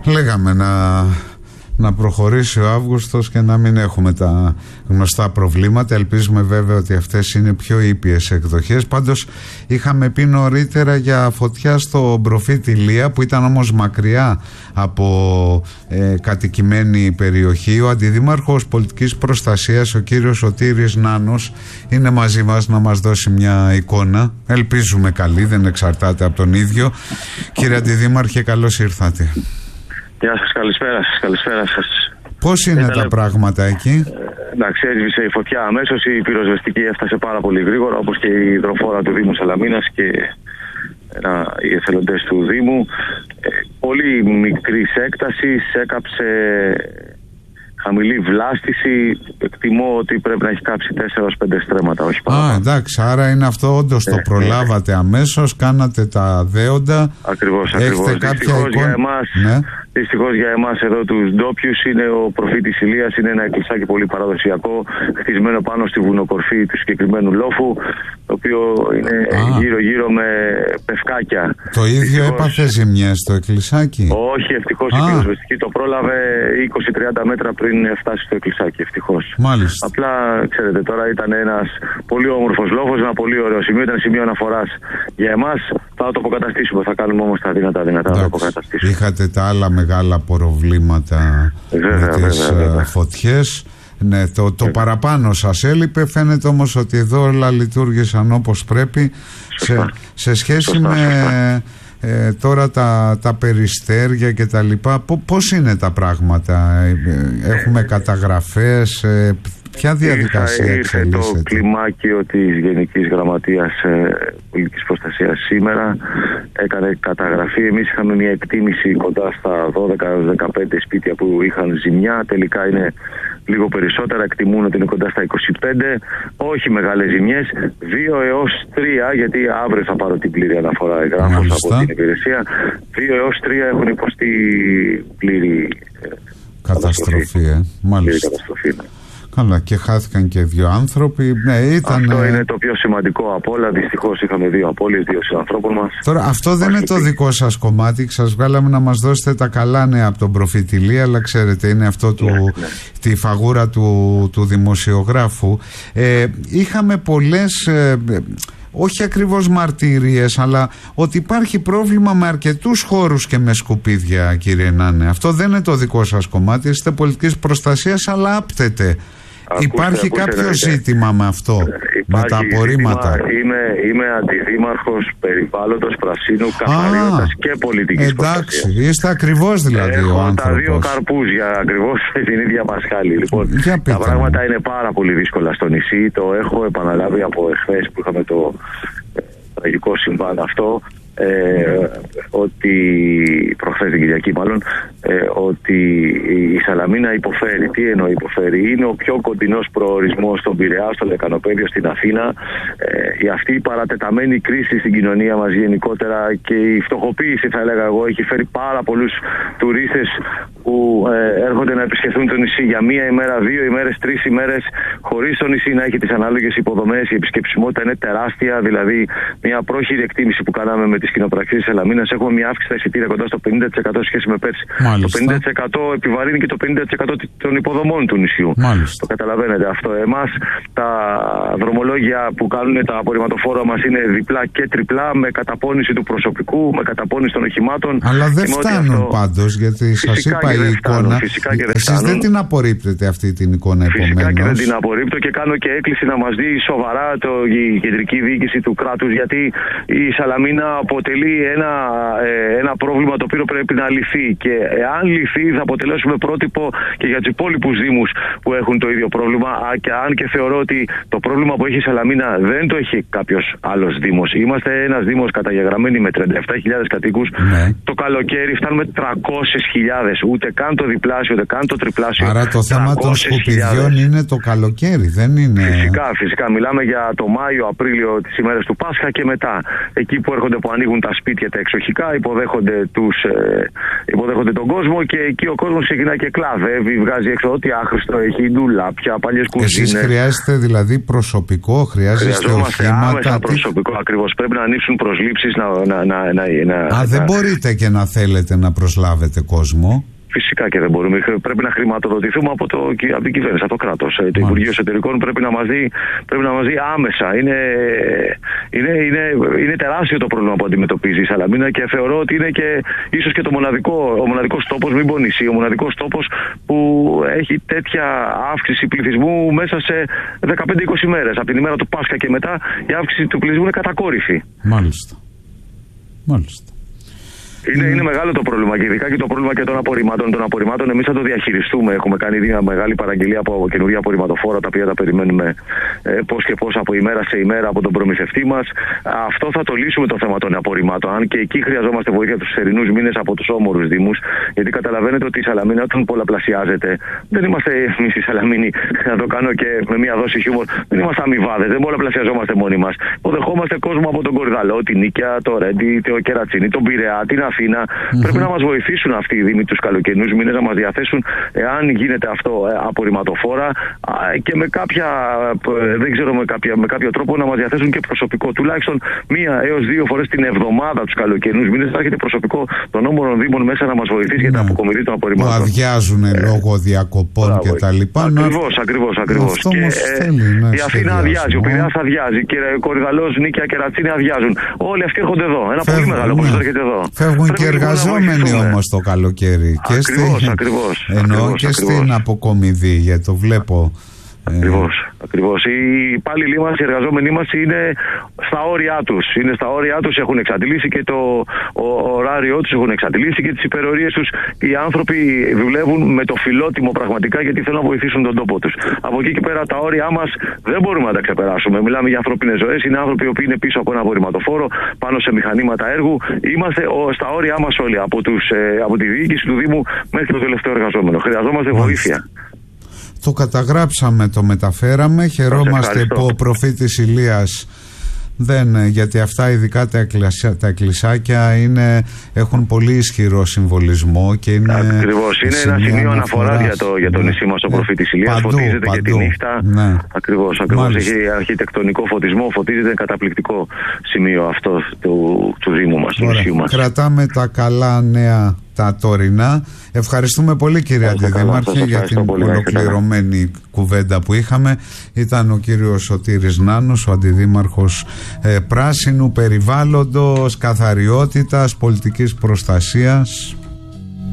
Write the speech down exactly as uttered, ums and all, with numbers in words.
Λέγαμε να, να προχωρήσει ο Αύγουστος και να μην έχουμε τα γνωστά προβλήματα. Ελπίζουμε βέβαια ότι αυτές είναι πιο ήπιες εκδοχές. Πάντως είχαμε πει νωρίτερα για φωτιά στο Προφήτη Λία, που ήταν όμως μακριά από ε, κατοικημένη περιοχή. Ο Αντιδήμαρχος Πολιτικής Προστασίας, ο κύριος Σωτήρης Νάνος, είναι μαζί μας να μας δώσει μια εικόνα. Ελπίζουμε καλή, δεν εξαρτάται από τον ίδιο. Κύριε Αντιδήμαρχε, καλώς ήρθατε. Γεια σας, καλησπέρα σας, καλησπέρα σας. Πώς είναι Ήτανε... τα πράγματα εκεί? Ε, εντάξει, έσβησε η φωτιά αμέσως, η πυροσβεστική έφτασε πάρα πολύ γρήγορα, όπως και η υδροφόρα του Δήμου Σαλαμίνας και ένα, οι εθελοντές του Δήμου. Ε, πολύ μικρής έκτασης, έκαψε χαμηλή βλάστηση. Εκτιμώ ότι πρέπει να έχει κάψει τέσσερα έως πέντε στρέμματα, όχι παραπάνω. Α, εντάξει, άρα είναι αυτό, όντως ε, το προλάβατε ε, αμέσως, κάνατε τα δέοντα. Ακριβώς, ακριβώς. Δυστυχώς για εμάς, ναι. Δυστυχώς για εμάς εδώ τους ντόπιους, είναι ο Προφήτης Ηλίας, είναι ένα εκκλησάκι πολύ παραδοσιακό, χτισμένο πάνω στη βουνοκορφή του συγκεκριμένου λόφου, το οποίο είναι γύρω-γύρω με πευκάκια. Το ίδιο ευτυχώς... έπαθε ζημιές το εκκλησάκι? Όχι, ευτυχώς η πυροσβεστική το πρόλαβε είκοσι με τριάντα μέτρα πριν φτάσει στο εκκλησάκι, ευτυχώς. Μάλιστα. Απλά, ξέρετε, τώρα ήταν ένας πολύ όμορφος λόφος, ένα πολύ ωραίο σημείο, ήταν σημείο αναφοράς για εμάς. Θα το αποκαταστήσουμε, θα κάνουμε όμως τα δυνατά δυνατά να το αποκαταστήσουμε. Είχατε τα άλλα μεγάλα προβλήματα βέβαια, με τις βέβαια, βέβαια. φωτιές. Ναι, το, το παραπάνω σας έλειπε. Φαίνεται όμως ότι εδώ όλα λειτουργήσαν όπως πρέπει. Σε, σε σχέση σωστά, με σωστά. Ε, τώρα τα, τα περιστέρια και τα λοιπά, πώς είναι τα πράγματα? Έχουμε καταγραφές? Ε, ποια διαδικασία ήρθε, ήρθε το κλιμάκιο της Γενικής Γραμματείας ε, Πολιτικής Προστασίας σήμερα, έκανε καταγραφή. Εμείς είχαμε μια εκτίμηση κοντά στα δώδεκα έως δεκαπέντε σπίτια που είχαν ζημιά. Τελικά είναι λίγο περισσότερα, εκτιμούν ότι είναι κοντά στα είκοσι πέντε. Όχι μεγάλες ζημιές, δύο έως τρία, γιατί αύριο θα πάρω την πλήρη αναφορά εγγράφος από την υπηρεσία. δύο έως τρία έχουν υποστεί πλήρη ε, καταστροφή. καταστροφή ε. Μάλιστα. Καταστροφή, ναι. Καλά, και χάθηκαν και δύο άνθρωποι. Ναι, ήταν... Αυτό είναι το πιο σημαντικό από όλα. Δυστυχώς είχαμε δύο απώλειες, δύο συνανθρώπων μας. Τώρα, αυτό δεν είναι το δικό σας κομμάτι. Σας βγάλαμε να μας δώσετε τα καλά νέα από τον Προφήτη Λία, αλλά ξέρετε, είναι αυτό του, ναι, ναι. τη φαγούρα του, του δημοσιογράφου. Ε, είχαμε πολλές... Ε, όχι ακριβώς μαρτυρίες, αλλά ότι υπάρχει πρόβλημα με αρκετούς χώρους και με σκουπίδια, κύριε Νάνε. Αυτό δεν είναι το δικό σας κομμάτι, είστε πολιτικής προστασίας, αλλά άπτεται. Ακούστε, υπάρχει ακούστε, κάποιο ακούστε. ζήτημα με αυτό, υπάρχει με τα απορρίμματα? Είμαι, είμαι αντιδήμαρχος περιβάλλοντος, πρασίνου, καθαριότητας και πολιτικής προστασίας. Εντάξει, είστε ακριβώς δηλαδή Έχω ο άνθρωπος. τα δύο καρπούς για ακριβώς την ίδια πασχάλη. Λοιπόν, τα πράγματα είναι πάρα πολύ δύσκολα στο νησί. Το έχω επαναλάβει από εχθές που είχαμε το ε, τραγικό συμβάν αυτό. Ε, ότι προχθές την Κυριακή μάλλον ε, ότι η Σαλαμίνα υποφέρει. Τι εννοεί υποφέρει? Είναι ο πιο κοντινός προορισμός στον Πειραιά, στο Λεκανοπέδιο, στην Αθήνα. Ε, η αυτή η παρατεταμένη κρίση στην κοινωνία μας γενικότερα και η φτωχοποίηση, θα έλεγα εγώ, έχει φέρει πάρα πολλούς τουρίστες που ε, έρχονται να επισκεφθούν το νησί για μία ημέρα, δύο ημέρες, τρεις ημέρες, χωρίς το νησί να έχει τις ανάλογες υποδομές. Η επισκεψιμότητα είναι τεράστια, δηλαδή μια πρόχειρη εκτίμηση που κάναμε με τις κοινοπραξίες της Σαλαμίνας, έχουμε μια αύξηση στα εισιτήρια κοντά στο πενήντα τοις εκατό σχέση με πέρσι. Μάλιστα. Το πενήντα τοις εκατό επιβαρύνει και το πενήντα τοις εκατό των υποδομών του νησιού. Μάλιστα. Το καταλαβαίνετε αυτό. Εμάς τα δρομολόγια που κάνουν τα απορριμματοφόρα μας είναι διπλά και τριπλά, με καταπώνηση του προσωπικού, με καταπώνηση των οχημάτων. Αλλά δεν φτάνουν αυτό... πάντως, γιατί σας είπα η εικόνα. Εσείς δεν την απορρίπτετε αυτή την εικόνα, επομένως? Φυσικά και δεν την απορρίπτω και κάνω και έκκληση να μας δει σοβαρά το, η κεντρική διοίκηση του κράτους, γιατί η Σαλαμίνα αποτελεί ένα, ε, ένα πρόβλημα το οποίο πρέπει να λυθεί. Και εάν λυθεί, θα αποτελέσουμε πρότυπο και για τους υπόλοιπους δήμους που έχουν το ίδιο πρόβλημα. Και αν και θεωρώ ότι το πρόβλημα που έχει η Σαλαμίνα δεν το έχει κάποιος άλλος δήμος. Είμαστε ένας δήμος καταγεγραμμένοι με τριάντα επτά χιλιάδες κατοίκους. Ναι. Το καλοκαίρι φτάνουμε τριακόσιες χιλιάδες. Ούτε καν το διπλάσιο, ούτε καν το τριπλάσιο. Άρα το θέμα των σκουπιδιών είναι το καλοκαίρι, δεν είναι? Φυσικά, φυσικά. Μιλάμε για το Μάιο, Απρίλιο, τις ημέρες του Πάσχα και μετά. Εκεί που έρχονται, που ανοίγουν τα σπίτια τα εξοχικά, υποδέχονται τους, ε, υποδέχονται τον κόσμο και εκεί ο κόσμος ξεκινάει και κλαδεύει, βγάζει έξω ό,τι άχρηστο έχει, ντουλάπια, παλιές κουζίνες. Εσείς χρειάζεστε δηλαδή προσωπικό, χρειάζεστε οχήματα? Άμεσα προσωπικό, ακριβώς. Πρέπει να ανοίξουν προσλήψεις. Να, να, να, να, να, Α, δεν να... μπορείτε και να θέλετε να προσλάβετε κόσμο? Φυσικά και δεν μπορούμε. Πρέπει να χρηματοδοτηθούμε από, το, από την κυβέρνηση, από το κράτος. Το Υπουργείο Εσωτερικών πρέπει να μας δει, πρέπει να μας δει άμεσα. Είναι, είναι, είναι, είναι τεράστιο το πρόβλημα που αντιμετωπίζει η Σαλαμίνα και θεωρώ ότι είναι και ίσως και το μοναδικό, ο μοναδικός τόπος, μην πω νησί, ο μοναδικός τόπος που έχει τέτοια αύξηση πληθυσμού μέσα σε δεκαπέντε είκοσι μέρες. Από την ημέρα του Πάσχα και μετά η αύξηση του πληθυσμού είναι κατακόρυφη. Μάλιστα. Μάλιστα. Είναι, mm. είναι μεγάλο το πρόβλημα και ειδικά και το πρόβλημα και των απορριμμάτων. Των απορριμμάτων εμείς θα το διαχειριστούμε. Έχουμε κάνει μια μεγάλη παραγγελία από καινούργια απορριμματοφόρα, τα οποία τα περιμένουμε ε, πώς και πώς από ημέρα σε ημέρα από τον προμηθευτή μας. Αυτό θα το λύσουμε το θέμα των απορριμμάτων. Αν και εκεί χρειαζόμαστε βοήθεια τους θερινούς μήνες από τους όμορους δήμους. Γιατί καταλαβαίνετε ότι η Σαλαμίνα όταν πολλαπλασιάζεται, δεν είμαστε εμείς η Σαλαμίνη, να το κάνω και με μια δόση χιούμορ, δεν είμαστε αμοιβάδες, δεν πολλαπλασιαζόμαστε μόνοι μας. Υποδεχόμαστε κόσμο από τον Κορυδαλό, την Νίκαια, το Ρέντι, το Κερατσίνη, τον Πειραιά, την Αθήνα. Mm-hmm. Πρέπει να μας βοηθήσουν αυτοί οι δήμοι τους καλοκαιρινούς μήνες, να μας διαθέσουν, εάν γίνεται αυτό, απορριμματοφόρα και με κάποια, δεν ξέρω, με, κάποια, με κάποιο τρόπο να μας διαθέσουν και προσωπικό. Τουλάχιστον μία έως δύο φορές την εβδομάδα τους καλοκαιρινούς μήνες θα έχετε προσωπικό των όμορων δήμων μέσα να μας βοηθήσει mm-hmm. για την αποκομιδή των απορριμμάτων. Που αδειάζουν ε, λόγω διακοπών και τα λοιπά. Ακριβώς, ακριβώς, ακριβώς. Και, ε, η Αθήνα αδειάζει, ο Πειραιάς αδειάζει, και Κορυδαλός, Νίκαια, Κερατσίνη αδειάζουν. Όλοι αυτοί έρχονται εδώ. Ένα Φεύγουν, πολύ μεγάλο ποσοστό έρχεται εδώ. Φεύγουν και εργαζόμενοι όμως το καλοκαίρι. Ακριβώς, και στην, ακριβώς. Εννοώ ακριβώς, και ακριβώς. στην αποκομιδή, γιατί το βλέπω. Ακριβώς, ακριβώς. Οι υπάλληλοι μας, οι εργαζόμενοι μας είναι στα όρια τους. Είναι στα όρια τους, έχουν εξαντλήσει και το ο, ωράριό τους, έχουν εξαντλήσει και τις υπερορίες τους. Οι άνθρωποι δουλεύουν με το φιλότιμο πραγματικά γιατί θέλουν να βοηθήσουν τον τόπο τους. Από εκεί και πέρα τα όρια μας δεν μπορούμε να τα ξεπεράσουμε. Μιλάμε για ανθρώπινες ζωές, είναι άνθρωποι οι οποίοι είναι πίσω από ένα απορριμματοφόρο, πάνω σε μηχανήματα έργου. Είμαστε στα όρια μας όλοι, από, τους, ε, από τη διοίκηση του Δήμου μέχρι το τελευταίο εργαζόμενο. Χρειαζόμαστε βοήθεια. Το καταγράψαμε, το μεταφέραμε. Χαιρόμαστε που ο προφήτης Ηλίας δεν, γιατί αυτά ειδικά τα, εκκλησιά, τα εκκλησάκια είναι, έχουν πολύ ισχυρό συμβολισμό και είναι. Ακριβώς, είναι ένα σημείο αναφοράς για το, για το νησί μας ο προφήτης Ηλίας. Παντού, φωτίζεται παντού. Και τη νύχτα. Ναι. Ακριβώς, ακριβώς. Έχει αρχιτεκτονικό φωτισμό, φωτίζεται, καταπληκτικό σημείο αυτό του, του Δήμου μας, του νησιού μας. Κρατάμε τα καλά νέα, τα τωρινά. Ευχαριστούμε πολύ, κύριε Αντιδήμαρχε, για την πολύ ολοκληρωμένη κουβέντα που είχαμε. Ήταν ο κύριος Σωτήρης Νάνος, ο Αντιδήμαρχος ε, Πράσινου Περιβάλλοντος, Καθαριότητας, Πολιτικής Προστασίας.